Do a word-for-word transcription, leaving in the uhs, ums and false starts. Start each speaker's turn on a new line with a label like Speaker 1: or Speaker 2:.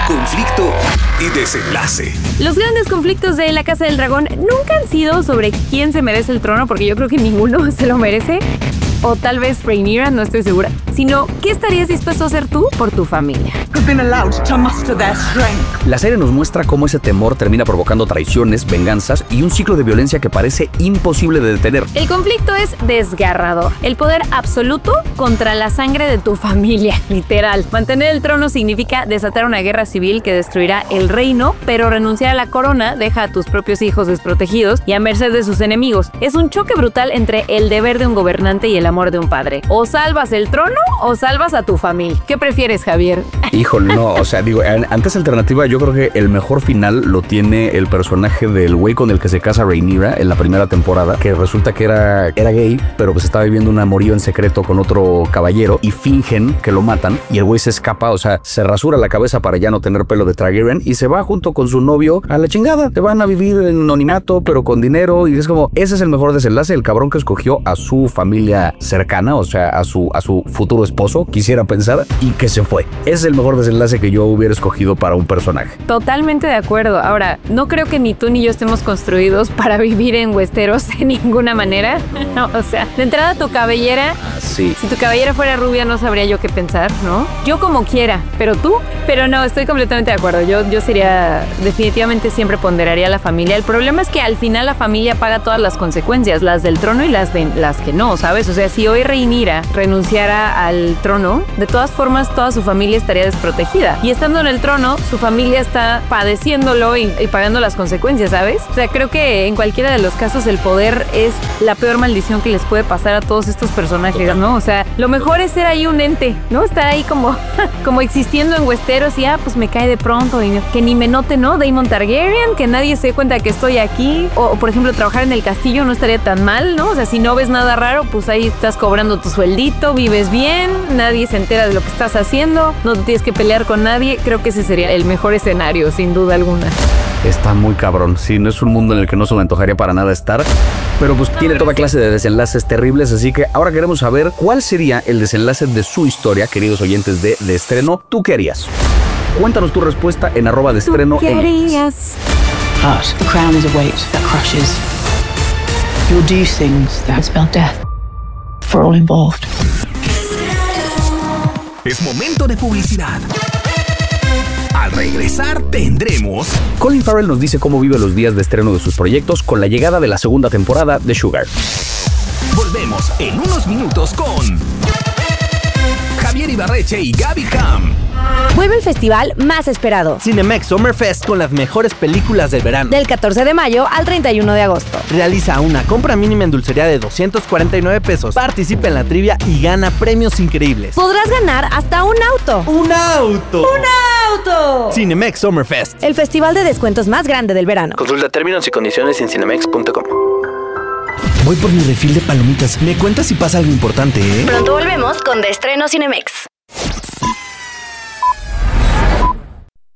Speaker 1: conflicto y desenlace.
Speaker 2: Los grandes conflictos de La Casa del Dragón nunca han sido sobre quién se merece el trono, porque yo creo que ninguno se lo merece. O tal vez Rhaenyra, no estoy segura. Sino, ¿qué estarías dispuesto a hacer tú por tu familia?
Speaker 3: La serie nos muestra cómo ese temor termina provocando traiciones, venganzas y un ciclo de violencia que parece imposible de detener.
Speaker 2: El conflicto es desgarrador. El poder absoluto contra la sangre de tu familia, literal. Mantener el trono significa desatar una guerra civil que destruirá el reino, pero renunciar a la corona deja a tus propios hijos desprotegidos y a merced de sus enemigos. Es un choque brutal entre el deber de un gobernante y el amor de un padre. O salvas el trono o salvas a tu familia. ¿Qué prefieres, Javier?
Speaker 3: Híjole, no, o sea, digo, ante esa alternativa yo creo que el mejor final lo tiene el personaje del güey con el que se casa Rhaenyra en la primera temporada, que resulta que era, era gay, pero pues estaba viviendo un amorío en secreto con otro caballero y fingen que lo matan y el güey se escapa, o sea, se rasura la cabeza para ya no tener pelo de Targaryen y se va junto con su novio a la chingada. Se van a vivir en anonimato, pero con dinero, y es como, ese es el mejor desenlace, el cabrón que escogió a su familia cercana, o sea, a su, a su futuro esposo, quisiera pensar, y que se fue. Ese es el mejor desenlace que yo hubiera escogido para un personaje.
Speaker 2: Totalmente de acuerdo. Ahora, no creo que ni tú ni yo estemos construidos para vivir en Westeros de ninguna manera. No, o sea, de entrada tu cabellera,
Speaker 3: ah, sí.
Speaker 2: Si tu cabellera fuera rubia no sabría yo qué pensar, ¿no? Yo como quiera, pero tú, pero no, estoy completamente de acuerdo. Yo, yo sería, definitivamente siempre ponderaría a la familia. El problema es que al final la familia paga todas las consecuencias, las del trono y las, de, las que no, ¿sabes? O sea, si hoy Rhaenyra renunciara al trono, de todas formas toda su familia estaría desprotegida. Y estando en el trono, su familia está padeciéndolo y, y pagando las consecuencias, ¿sabes? O sea, creo que en cualquiera de los casos el poder es la peor maldición que les puede pasar a todos estos personajes, ¿no? O sea, lo mejor es ser ahí un ente, ¿no? Estar ahí como, como existiendo en Westeros y ah, pues me cae de pronto y que ni me note, ¿no? Daemon Targaryen, que nadie se dé cuenta que estoy aquí. O, por ejemplo, trabajar en el castillo no estaría tan mal, ¿no? O sea, si no ves nada raro, pues ahí estás cobrando tu sueldito, vives bien, nadie se entera de lo que estás haciendo, no tienes que pelear con nadie. Creo que ese sería el mejor escenario, sin duda alguna.
Speaker 3: Está muy cabrón. Sí, no es un mundo en el que no se me antojaría para nada estar, pero pues tiene toda clase de desenlaces terribles, así que ahora queremos saber cuál sería el desenlace de su historia, queridos oyentes de De Estreno. ¿Tú qué harías? Cuéntanos tu respuesta en arroba de estreno.
Speaker 2: ¿Tú qué harías?
Speaker 4: Heart. The crown is a weight that crushes. You'll do things that spell death for all involved.
Speaker 1: Es momento de publicidad. Al regresar tendremos...
Speaker 3: Colin Farrell nos dice cómo vive los días de estreno de sus proyectos con la llegada de la segunda temporada de Sugar.
Speaker 1: Volvemos en unos minutos con Javier Ibarreche y Gaby Cam.
Speaker 2: Vuelve el festival más esperado.
Speaker 5: Cinemex Summer Fest con las mejores películas del verano.
Speaker 2: Del catorce de mayo al treinta y uno de agosto.
Speaker 5: Realiza una compra mínima en dulcería de doscientos cuarenta y nueve pesos. Participa en la trivia y gana premios increíbles.
Speaker 2: Podrás ganar hasta un auto.
Speaker 5: ¡Un auto!
Speaker 2: ¡Un auto!
Speaker 5: Cinemex Summer Fest.
Speaker 2: El festival de descuentos más grande del verano.
Speaker 5: Consulta términos y condiciones en cinemex punto com.
Speaker 6: Voy por mi refil de palomitas. Me cuentas si pasa algo importante, ¿eh?
Speaker 2: Pronto volvemos con De Estreno Cinemex.